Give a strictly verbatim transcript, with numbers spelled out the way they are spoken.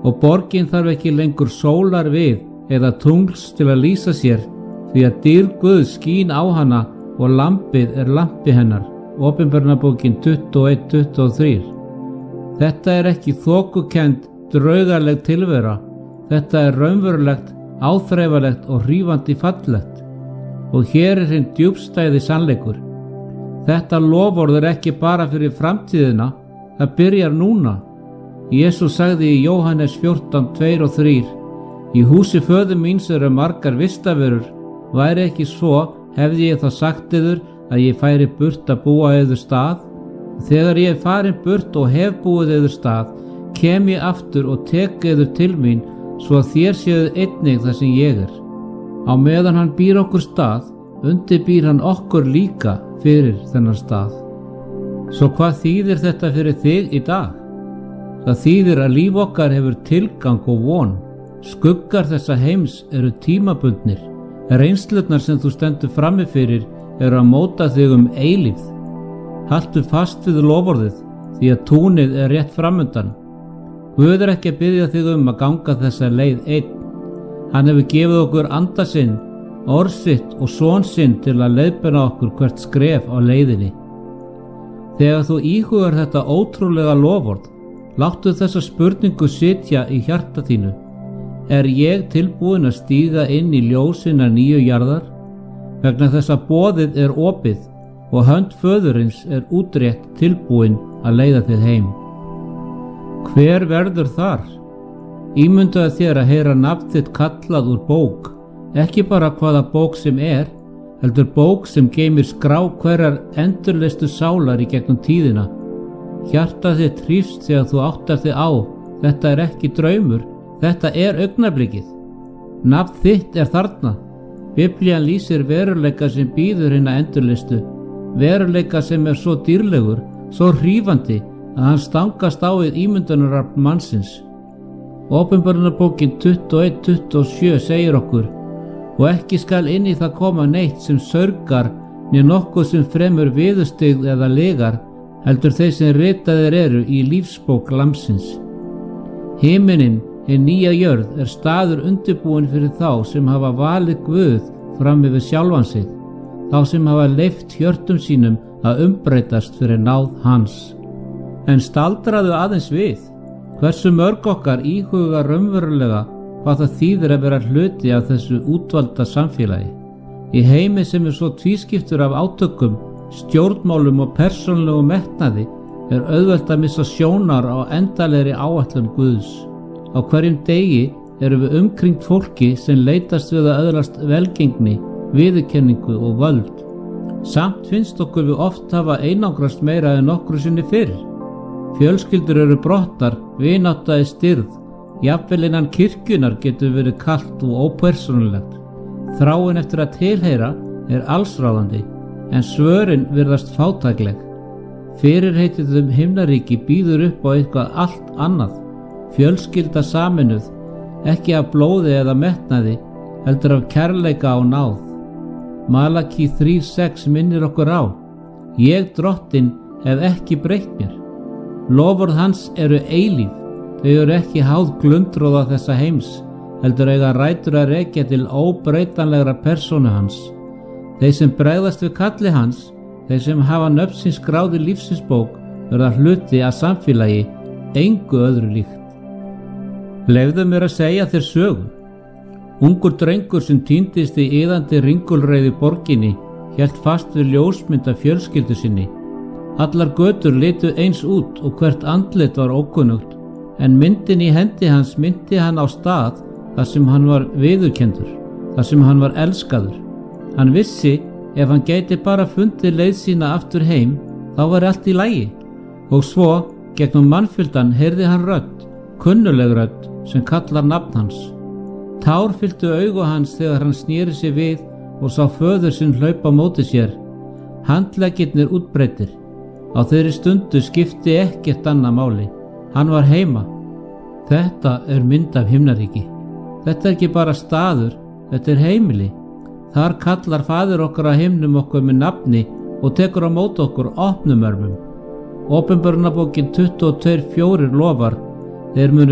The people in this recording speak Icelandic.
og borgin þarf ekki lengur sólar við eða tungls til að lýsa sér, því að dýrð Guðs skín á hana og lampið er lampi hennar. Opinberunarbókin tuttugu og eitt tuttugu og þrjú. Þetta er ekki þokukend, draugaleg tilvera. Þetta er raunverulegt, áþreifalegt og hrífandi fallegt. Og hér er hinn djúpstæði sannleikur. Þetta loforð er ekki bara fyrir framtíðina, það byrjar núna. Jesús sagði í Jóhannes fjórtán, tvö og þrjú: Í húsi föður míns eru margar vistaverur, væri ekki svo, hefði ég þá sagt yður að ég færi burt að búa yður stað. Þegar ég er farin burt og hef búið yður stað, kem ég aftur og tek yður til mín, svo að þér séuð einnig þar sem ég er. Á meðan hann býr okkur stað, undirbýr hann okkur líka fyrir þennan stað. Svo hvað þýðir þetta fyrir þig í dag? Það þýðir að líf okkar hefur tilgang og von. Skuggar þessa heims eru tímabundnir. Reynslurnar sem þú stendur frammi fyrir eru að móta þig um eilífð. Haltu fast við loforðið, því að túnið er rétt framundan. Guð er ekki að biðja þig um að ganga þessa leið einn. Hann hefur gefið okkur anda sinn, orð sitt og son sinn til að leiðbeina okkur hvert skref á leiðinni. Þegar þú íhugar þetta ótrúlega loforð, láttu þessa spurningu sitja í hjarta þínu. Er ég tilbúin að stíga inn í ljósina nýju jarðar? Vegna þess að boðið er opið og hönd föðurins er útrétt tilbúin að leiða þig heim. Hver verður þar? Ímyndaðu þér að heyra nafn þitt kallað úr bók, ekki bara hvaða bók sem er, heldur bók sem geymir skrá hverjar endurleistu sálar í gegnum tíðina. Hjarta þitt hrífst þegar þú áttar þig á, þetta er ekki draumur, þetta er augnablikið. Nafn þitt er þarna. Biblían lýsir veruleika sem býður hina endurleistu, veruleika sem er svo dýrlegur, svo hrífandi að hann stangast á við ímyndunarafl mannsins. Opinberunarbókin tuttugu og eitt, tuttugu og sjö segir okkur: Og ekki skal inn í það koma neitt sem sörgar, né nokkuð sem fremur viðurstyggð eða lygar, heldur þeir sem ritaðir eru í lífsbók Lambsins. Himinin, hin nýja jörð, er staður undirbúin fyrir þá sem hafa valið Guð fram yfir sjálfan sig, þá sem hafa leyft hjörtum sínum að umbreytast fyrir náð hans. En staldraðu aðeins við, hversu mörg okkar íhuga raunverulega hvað það þýðir að vera hluti af þessu útvalda samfélagi. Í heimi sem er svo tvískiptur af átökum, stjórnmálum og persónlegu metnaði er auðvelt að missa sjónar á endalegri áætlun Guðs. Á hverjum degi erum við umkringt fólki sem leitast við að öðlast velgengni, viðurkenningu og völd. Samt finnst okkur við oft hafa einangrast meira en nokkru sinni fyrr. Fjölskyldur eru brottar, vinátta er stirð, jafnvel innan kirkjunar getur verið kalt og ópersónulegt. Þráin eftir að tilheyra er allsráðandi, en svörin virðast fátækleg. Fyrirheitið um himnaríki býður upp á eitthvað allt annað. Fjölskylda sameinuð, ekki af blóði eða metnaði, heldur af kærleika á náð. Malaki þrjú sex minnir okkur á: Ég drottinn hef ekki breytt mér. Loforð hans eru eilíf, þau eru ekki háð glundróða þessa heims, heldur eiga rætur að rekja til óbreytanlegra persónu hans. Þeir sem bregðast við kalli hans, þeir sem hafa nöfn sín skráð í lífsins bók, verða hluti að samfélagi, engu öðru líkt. Leyfðu mér að segja þér sögu. Ungur drengur sem týndist í iðandi ringulreiði borginni hélt fast við ljósmynd af fjölskyldu sinni. Allar götur litu eins út og hvert andlit var ókunnugt, en myndin í hendi hans myndi hann á stað þar sem hann var viðurkendur, þar sem hann var elskaður. Hann vissi ef hann gæti bara fundið leið sína aftur heim, þá var allt í lagi. Og svo, gegnum mannfjöldan, heyrði hann rödd, kunnuleg rödd sem kallar nafn hans. Tár fylltu augu hans þegar hann sneri sig við og sá föður sinn hlaupa á móti sér. Handleggirnir útbreiddir. Á þeirri stundu skipti ekkert annað máli. Hann var heima. Þetta er mynd af himnaríki. Þetta er ekki bara staður, þetta er heimili. Þar kallar Faðir okkar á himnum okkur með nafni og tekur á móti okkur opnum örmum. Opinberunarbókin tuttugu og tvö fjögur lofar: Þeir munu